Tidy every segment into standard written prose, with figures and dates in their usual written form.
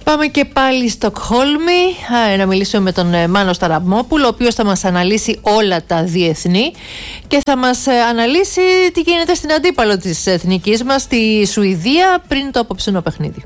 Πάμε και πάλι Στοκχόλμη να μιλήσουμε με τον Μάνο Σταραμπόπουλο, ο οποίος θα μας αναλύσει όλα τα διεθνή και θα μας αναλύσει τι γίνεται στην αντίπαλο της εθνικής μας, στη Σουηδία, πριν το απόψινο παιχνίδι.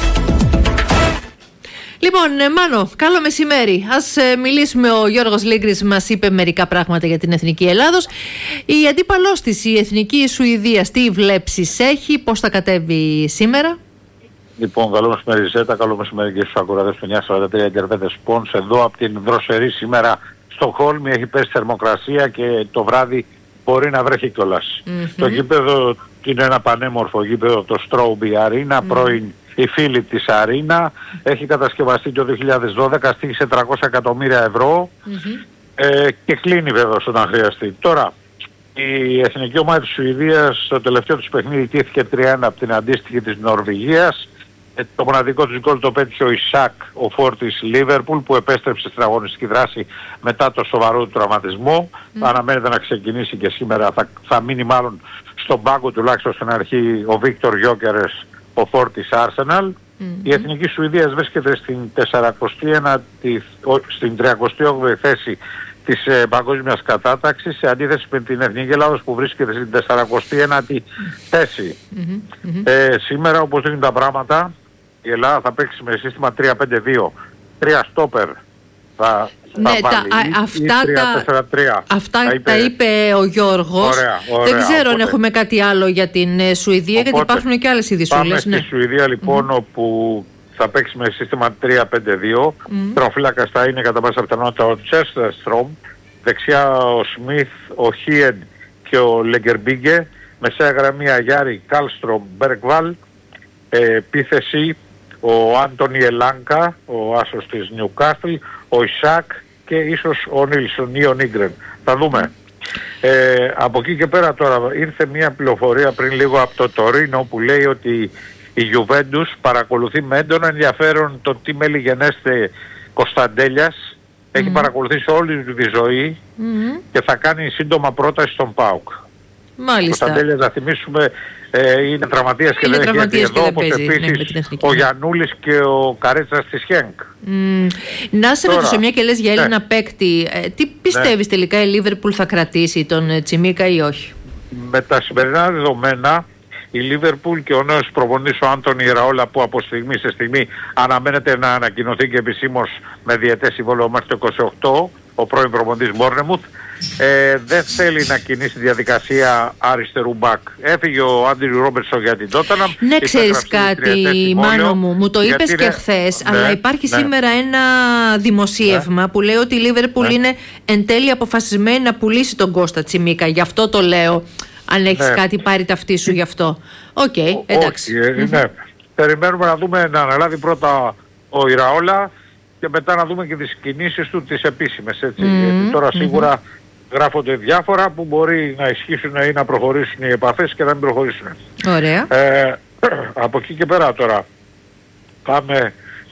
Λοιπόν, Μάνο, καλό μεσημέρι. Ας μιλήσουμε. Ο Γιώργος Λίγκρης μας είπε μερικά πράγματα για την Εθνική Ελλάδος. Η αντίπαλός της, η Εθνική Σουηδία, τι βλέψεις έχει, πώς θα κατέβει σήμερα? Λοιπόν, καλό μεσημέρι Ζέτα, καλό μεσημέρι και στους ακροατές του 943 Κερβέτες Πόνς. Εδώ από την δροσερή σήμερα Στοκχόλμη έχει πέσει θερμοκρασία και το βράδυ μπορεί να βρέχει κιόλας. Το γήπεδο είναι ένα πανέμορφο γήπεδο, το Στρόουμπι Αρίνα, πρώην η φίλη της Αρίνα. Έχει κατασκευαστεί το 2012, στήχησε 300 εκατομμύρια ευρώ και κλείνει βέβαια όταν χρειαστεί. Τώρα, η εθνική ομάδα της Σουηδίας στο τελευταίο της παιχνίδι τήθηκε 3-1 από την αντίστοιχη της Νορβηγίας. Το μοναδικό του γκολ το πέτυχε ο Ισακ, ο φόρτης Λίβερπουλ, που επέστρεψε στην αγωνιστική δράση μετά το σοβαρό του τραυματισμό. Αναμένεται να ξεκινήσει και σήμερα, θα μείνει μάλλον στον πάγκο τουλάχιστον στην αρχή ο Βίκτορ Γιόκερες, ο φόρτης Arsenal. Η εθνική Σουηδίας βρίσκεται στην 38η θέση της παγκόσμιας κατάταξης, σε αντίθεση με την Εθνική Ελλάδος που βρίσκεται στην 41η θέση. Σήμερα, όπως δίνουν τα πράγματα, η Ελλάδα θα παίξει με σύστημα 3-5-2. 3 στόπερ θα βάλει, αυτά τα είπε ο Γιώργος. Ωραία, δεν ξέρω οπότε, αν έχουμε κάτι άλλο για την Σουηδία, γιατί υπάρχουν και άλλες ειδησούλες. Πάμε στη Σουηδία λοιπόν, όπου θα παίξει με σύστημα 3-5-2. Τροφύλακας θα είναι κατά πάσα πιθανότητα ο Τσέστερστρομ, δεξιά ο Σμιθ, ο Χίεν και ο Λεγκερμπίγκε, μεσαία γραμμή Αγιάρη, Κάλστρομ, Μπέρκβαλ, επίθεση ο Άντονι Ελάνκα, ο άσος της Νιουκάστλ, ο Ισακ και ίσως ο Νίλσον ή ο Νίγκρεν. Θα δούμε. Από εκεί και πέρα τώρα ήρθε μια πληροφορία πριν λίγο από το Τωρίνο που λέει ότι η Γιουβέντους παρακολουθεί με έντονο ενδιαφέρον το τι μέλη γενέστε Κωνσταντέλιας. Έχει παρακολουθήσει όλη του τη ζωή και θα κάνει σύντομα πρόταση στον ΠΑΟΚ. Μάλιστα. Ο Κωνσταντέλιας, να θυμίσουμε, είναι τραυματίας και δεν έχει έρθει εδώ, όπως επίσης ο Γιαννούλης και ο Καρέτσας της Χένκ. Να σε ρωτήσω, μια και λες για Έλληνα παίκτη, τι πιστεύεις τελικά η Λίβερπουλ θα κρατήσει, τον Τσιμίκα ή όχι? Με τα σημερινά δεδομένα, η Λίβερπουλ και ο νέος προπονητής ο Άντονι Ραόλα, που από στιγμή σε στιγμή αναμένεται να ανακοινωθεί και επισήμως με διετές συμβόλαιο μέχρι το 28, ο πρώην προπονητής Μπόρνεμουθ, δεν θέλει να κινήσει διαδικασία αριστερού μπακ. Έφυγε ο Άντριου Ρόμπερτσον για την Τόταναμ. Ναι, ξέρεις κάτι, Μάνο μου το είπες και χθες, αλλά υπάρχει σήμερα ένα δημοσίευμα που λέει ότι η Λίβερπουλ είναι εν τέλει αποφασισμένη να πουλήσει τον Κώστα Τσιμίκα. Γι' αυτό το λέω. Αν έχεις κάτι, πάρει ταυτή σου γι' αυτό. Εντάξει. Ναι. Περιμένουμε να δούμε, να αναλάβει πρώτα ο Ιραόλα και μετά να δούμε και τις κινήσεις του τις επίσημες. Γιατί τώρα σίγουρα γράφονται διάφορα που μπορεί να ισχύσουν ή να προχωρήσουν οι επαφές και να μην προχωρήσουν. Ωραία. Από εκεί και πέρα τώρα πάμε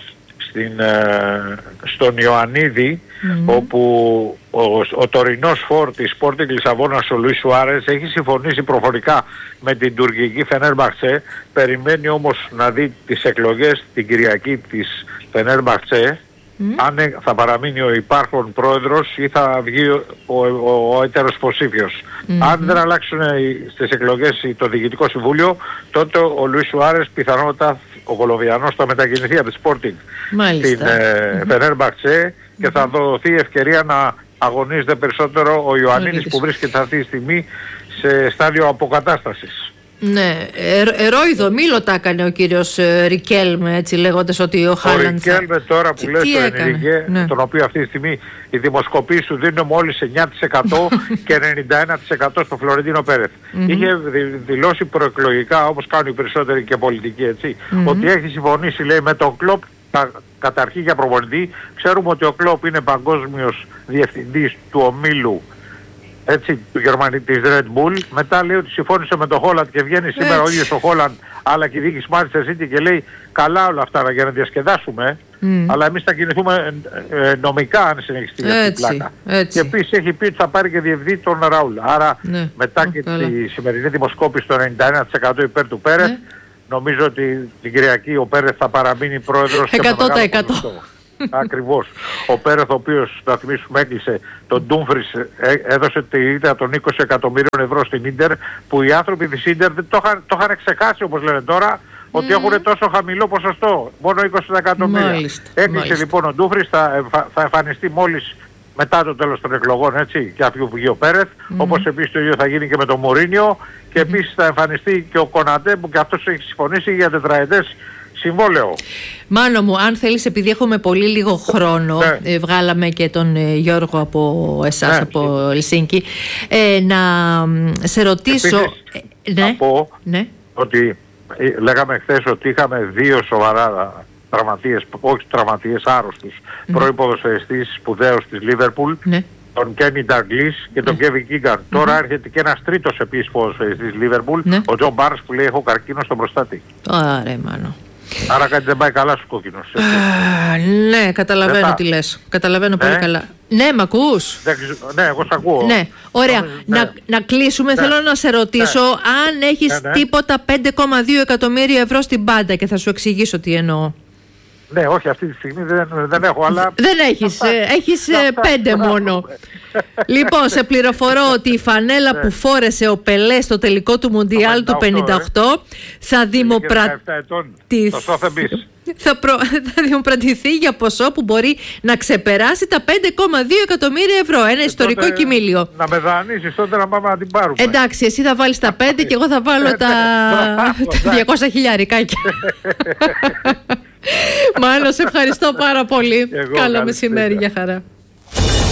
στον Ιωαννίδη, όπου ο τωρινός φόρ της Sporting Λισαβόνας, ο Λουίς Σουάρες, έχει συμφωνήσει προφορικά με την τουρκική Φενέρμπαχτσε. Περιμένει όμως να δει τις εκλογές την Κυριακή της Φενέρμπαχτσε, αν θα παραμείνει ο υπάρχον πρόεδρος ή θα βγει ο έτερος υποψήφιος. Αν δεν αλλάξουν στις εκλογές το Διοικητικό Συμβούλιο, τότε ο Λουίς Σουάρες πιθανότατα, ο Κολομβιανός, θα μετακινηθεί από τη Sporting στην Φενέρμπαχτσε και θα δοθεί ευκαιρία να αγωνίζεται περισσότερο ο Ιωαννίδης, που βρίσκεται αυτή τη στιγμή σε στάδιο αποκατάστασης. Ναι, ερόιδο μήλο τα έκανε ο κύριος Ρικέλμε, έτσι λέγοντας ότι ο Χάλαντ. Ο Ρικέλμε τώρα που λέει στο Ενριγέ, τον οποίο αυτή τη στιγμή οι δημοσκοπήσεις του δίνουν μόλις 9% και 91% στο Φλωρεντίνο Πέρεθ. Είχε δηλώσει προεκλογικά, όπως κάνουν οι περισσότεροι και πολιτικοί, έτσι, ότι έχει συμφωνήσει, λέει, με τον Κλοπ καταρχήν για προπονητή. Ξέρουμε ότι ο Κλοπ είναι παγκόσμιος διευθυντής του ομίλου, έτσι, του της Red Bull. Μετά λέει ότι συμφώνησε με τον Χόλαντ και βγαίνει σήμερα ο ίδιος ο Χόλαντ, αλλά και η διοίκηση Manchester City, και λέει καλά όλα αυτά για να διασκεδάσουμε, αλλά εμείς θα κινηθούμε νομικά αν συνεχιστεί αυτή η πλάκα. Και επίσης έχει πει ότι θα πάρει και διευθυντή τον Ραούλ. Άρα μετά και τη σημερινή δημοσκόπηση το 91% υπέρ του Πέρεθ, Νομίζω ότι την Κυριακή ο Πέρεθ θα παραμείνει πρόεδρος 100%. Ακριβώς. Ο Πέρεθ, ο οποίος, να θυμίσουμε, έκλεισε τον Ντούμφρις, έδωσε τη ήττα των 20 εκατομμύριων ευρώ στην Ίντερ, που οι άνθρωποι της Ίντερ το είχαν ξεχάσει, όπως λένε τώρα, ότι έχουν τόσο χαμηλό ποσοστό, μόνο 20 εκατομμύρια. Έκλεισε λοιπόν ο Ντούμφρις, θα εμφανιστεί μόλις μετά το τέλος των εκλογών, έτσι, και αφού βγει ο Πέρεθ, όπως επίσης το ίδιο θα γίνει και με τον Μουρίνιο, και επίσης θα εμφανιστεί και ο Κονατέ, που και αυτός έχει συμφωνήσει για τετραετές συμβόλαιο. Μάνο μου, αν θέλεις, επειδή έχουμε πολύ λίγο χρόνο, βγάλαμε και τον Γιώργο από εσάς, από Ελσίνκι, να σε ρωτήσω... να πω ότι λέγαμε χθες ότι είχαμε 2 σοβαρά τραυματίες, όχι τραυματίες, άρρωστους, πρώην ποδοσφαιριστής σπουδαίος της Λίβερπουλ, τον Κένι Νταγκλής και τον Κέβιν Κίγκαν. Τώρα έρχεται και ένας τρίτος επίσης ποδοσφαιριστής της Λίβερπουλ, ο Τζον Μπάρνς, που λέει: έχω καρκίνο στον προστάτη. Ωραία, Μάνο. Άρα κάτι δεν πάει καλά στους κόκκινους. Ναι, καταλαβαίνω τι λες. Καταλαβαίνω πολύ καλά. Ναι, μ' ακούς? Ναι, εγώ σ' ακούω. Ναι, ωραία. Να κλείσουμε. Θέλω να σε ρωτήσω αν έχεις τίποτα 5,2 εκατομμύρια ευρώ στην πάντα, και θα σου εξηγήσω τι εννοώ. Ναι, όχι, αυτή τη στιγμή δεν έχω, αλλά... Δεν έχεις, έχεις 5 μόνο. Λοιπόν, σε πληροφορώ ότι η φανέλα που φόρεσε ο Πελέ στο τελικό του Μουντιάλ του 58 θα δημοπρατηθεί για ποσό που μπορεί να ξεπεράσει τα 5,2 εκατομμύρια ευρώ. Ένα ιστορικό κοιμήλιο. Να με δανείσεις τότε να πάμε να την πάρουμε. Εντάξει, εσύ θα βάλεις τα 5 και εγώ θα βάλω τα 200 χιλιάρικάκια. Μάλλον, σε ευχαριστώ πάρα πολύ. Καλό μεσημέρι, για χαρά.